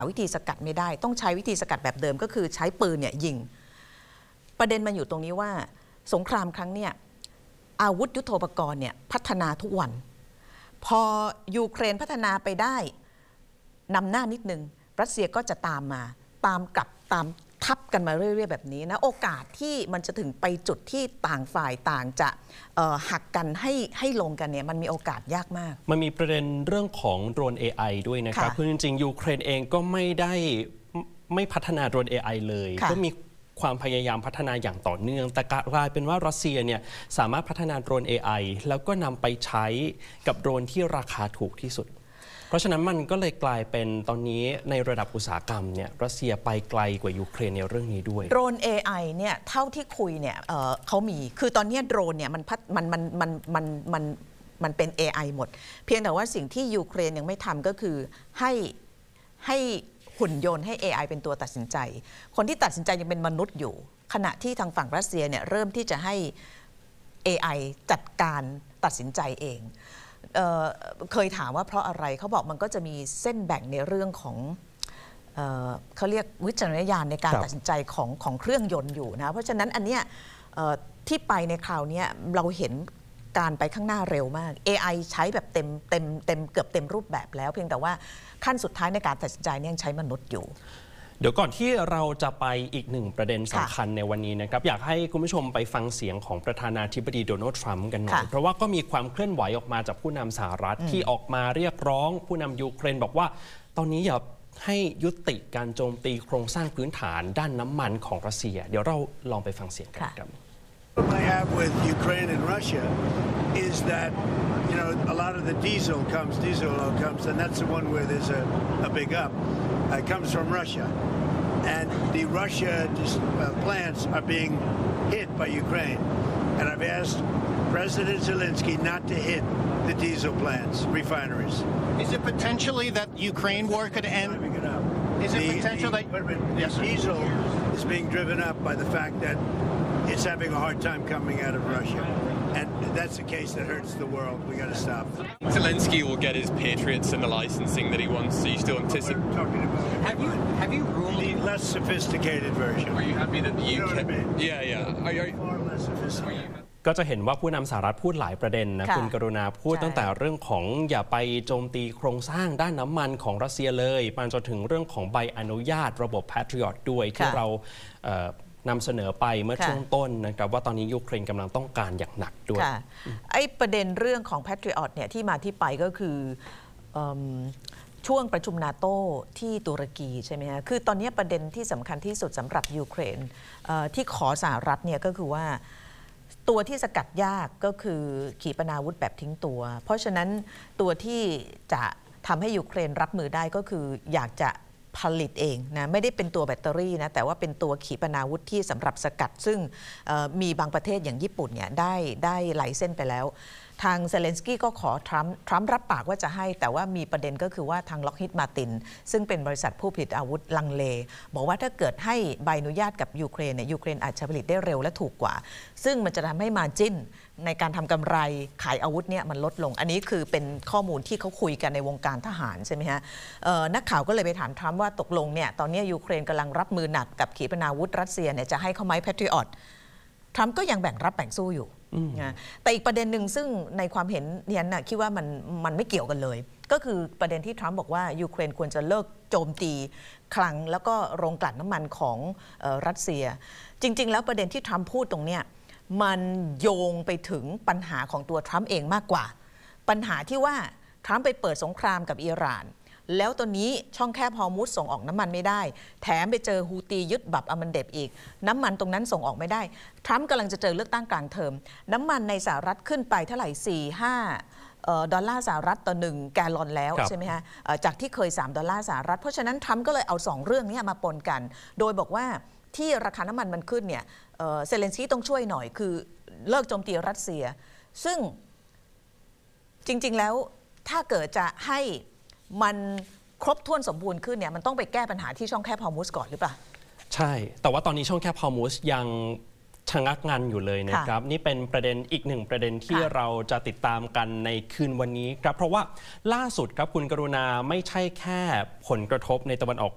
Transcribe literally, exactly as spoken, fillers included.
วิธีสกัดไม่ได้ต้องใช้วิธีสกัดแบบเดิมก็คือใช้ปืนเนี่ยยิงประเด็นมันอยู่ตรงนี้ว่าสงครามครั้งเนี่ยอาวุธยุทโธปกรณ์เนี่ยพัฒนาทุกวันพอยูเครนพัฒนาไปได้นำหน้านิดนึงรัสเซียก็จะตามมาตามกลับตามทับกันมาเรื่อยๆแบบนี้นะโอกาสที่มันจะถึงไปจุดที่ต่างฝ่ายต่างจะหักกันให้ให้ลงกันเนี่ยมันมีโอกาสยากมากมันมีประเด็นเรื่องของโดรน เอ ไอ ด้วยนะครับคือจริงๆยูเครนเองก็ไม่ได้ไม่พัฒนาโดรน เอ ไอ เลยก็มีความพยายามพัฒนาอย่างต่อเนื่องแต่กลายเป็นว่ารัสเซียเนี่ยสามารถพัฒนาโดรน เอ ไอ แล้วก็นำไปใช้กับโดรนที่ราคาถูกที่สุดเพราะฉะนั้นมันก็เลยกลายเป็นตอนนี้ในระดับอุตสาหกรรมเนี่ยรัสเซียไปไกลกว่ายูเครนในเรื่องนี้ด้วยโดรน เอ ไอ เนี่ยเท่าที่คุยเนี่ย เอ่อ เขามีคือตอนนี้โดรนเนี่ยมันพัฒมันมันมันมันมันมันเป็น เอ ไอ หมดเพียงแต่ว่าสิ่งที่ยูเครนยังไม่ทำก็คือให้ให้หุ่นยนต์ให้ เอ ไอ เป็นตัวตัดสินใจคนที่ตัดสินใจยังเป็นมนุษย์อยู่ขณะที่ทางฝั่งรัสเซียเนี่ยเริ่มที่จะให้ เอ ไอ จัดการตัดสินใจเองเอ่อเคยถามว่าเพราะอะไรเขาบอกมันก็จะมีเส้นแบ่งในเรื่องของเอ่อเขาเรียกวิจารณญาณในการตัดสินใจของของเครื่องยนต์อยู่นะเพราะฉะนั้นอันเนี้ยที่ไปในคราวนี้เราเห็นการไปข้างหน้าเร็วมาก เอ ไอ ใช้แบบเต็มเต็มเต็มเกือบเต็มรูปแบบแล้วเพียงแต่ว่าขั้นสุดท้ายในการตัดสินใจเนี่ยยังใช้มนุษย์อยู่เดี๋ยวก่อนที่เราจะไปอีกหนึ่งประเด็นสำคัญในวันนี้นะครับอยากให้คุณผู้ชมไปฟังเสียงของประธานาธิบดีโดนัลด์ทรัมป์กันหน่อยเพราะว่าก็มีความเคลื่อนไหวออกมาจากผู้นำสหรัฐที่ออกมาเรียกร้องผู้นำยูเครนบอกว่าตอนนี้อย่าให้ยุติการโจมตีโครงสร้างพื้นฐานด้านน้ำมันของรัสเซียเดี๋ยวเราลองไปฟังเสียงกันครับ What I have with Ukraine and Russia is that, you know, a lot of the diesel comes, diesel oil comes, and that's the one where there's a, a big up. Uh, it comes from Russia. And the Russia uh, plants are being hit by Ukraine. And I've asked President Zelensky not to hit the diesel plants, refineries. Is it potentially that Ukraine war could end? Is it the, potential the, that... Yes, the diesel is being driven up by the fact that it's having a hard time coming out of Russia. And that's a case that hurts the world. We got to stop. Zelensky will get his Patriots and the licensing that he wants. So you still anticipate? We're talking about have you have you ruled the less sophisticated version? Are you happy that the U K? You know what I mean? Yeah, yeah. Are you? Far less sophisticated. ก็จะเห็นว่าผู้นำสหรัฐพูดหลายประเด็นนะคุณกรุณาพูดตั้งแต่เรื่องของอย่าไปโจมตีโครงสร้างด้านน้ำมันของรัสเซียเลยไปจนถึงเรื่องของใบอนุญาตระบบ Patriot ด้วยที่เรานำเสนอไปเมื่อช่วงต้นนะครับว่าตอนนี้ยูเครนกำลังต้องการอย่างหนักด้วยไอ้ประเด็นเรื่องของ Patriot เนี่ยที่มาที่ไปก็คือช่วงประชุมนาโต้ที่ตุรกีใช่ไหมฮะคือตอนนี้ประเด็นที่สำคัญที่สุดสำหรับยูเครนที่ขอสหรัฐเนี่ยก็คือว่าตัวที่สกัดยากก็คือขีปนาวุธแบบทิ้งตัวเพราะฉะนั้นตัวที่จะทำให้ยูเครนรับมือได้ก็คืออยากจะผลิตเองนะไม่ได้เป็นตัวแบตเตอรี่นะแต่ว่าเป็นตัวขีปนาวุธที่สำหรับสกัดซึ่งมีบางประเทศอย่างญี่ปุ่นเนี่ยได้ได้ไลเซนส์ไปแล้วทางเซเลนสกี้ก็ขอทรัมป์ทรัมป์รับปากว่าจะให้แต่ว่ามีประเด็นก็คือว่าทางล็อกฮิดมาตินซึ่งเป็นบริษัทผู้ผลิตอาวุธลังเลบอกว่าถ้าเกิดให้ใบอนุญาตกับยูเครนเนี่ยยูเครนอาจจะผลิตได้เร็วและถูกกว่าซึ่งมันจะทำให้มาจิ้นในการทำกำไรขายอาวุธเนี่ยมันลดลงอันนี้คือเป็นข้อมูลที่เขาคุยกันในวงการทหารใช่ไหมฮะนักข่าวก็เลยไปถามทรัมป์ว่าตกลงเนี่ยตอนนี้ยูเครนกำลังรับมือหนักกับขีปนาวุธรัสเซียเนี่ยจะให้เขาไหมแพทริออตทรัมป์ก็ยังแบ่งรับแบ่งสู้อยู่นะแต่อีกประเด็นหนึ่งซึ่งในความเห็นเนี่ยนะคิดว่ามันมันไม่เกี่ยวกันเลยก็คือประเด็นที่ทรัมป์บอกว่ายูเครนควรจะเลิกโจมตีคลังแล้วก็โรงกลั่นน้ำมันของเอ่อรัสเซียจริงๆแล้วประเด็นที่ทรัมป์พูดตรงเนี้ยมันโยงไปถึงปัญหาของตัวทรัมป์เองมากกว่าปัญหาที่ว่าทรัมป์ไปเปิดสงครามกับอิหร่านแล้วตอนนี้ช่องแคบฮอร์มุซส่งออกน้ำมันไม่ได้แถมไปเจอฮูตียึดบับอามันเดบอีกน้ำมันตรงนั้นส่งออกไม่ได้ทรัมป์กำลังจะเจอเลือกตั้งกลางเทอมน้ำมันในสหรัฐขึ้นไปเท่าไหร่ สี่ห้า ดอลลาร์สหรัฐต่อหนึ่งแกลลอนแล้วใช่ไหมฮะจากที่เคยสามดอลลาร์สหรัฐเพราะฉะนั้นทรัมป์ก็เลยเอาสองเรื่องนี้มาปนกันโดยบอกว่าที่ราคาน้ำมันมันขึ้นเนี่ยเซเลนสกี้ต้องช่วยหน่อยคือเลิกโจมตีรัสเซียซึ่งจริงๆแล้วถ้าเกิดจะให้มันครบถ้วนสมบูรณ์ขึ้นเนี่ยมันต้องไปแก้ปัญหาที่ช่องแคบฮอร์มุซก่อนหรือเปล่าใช่แต่ว่าตอนนี้ช่องแคบฮอร์มุซยังชะงักงันอยู่เลยนะครับนี่เป็นประเด็นอีกหนึ่งประเด็นที่เราจะติดตามกันในคืนวันนี้ครับเพราะว่าล่าสุดครับคุณกรุณาไม่ใช่แค่ผลกระทบในตะวันออก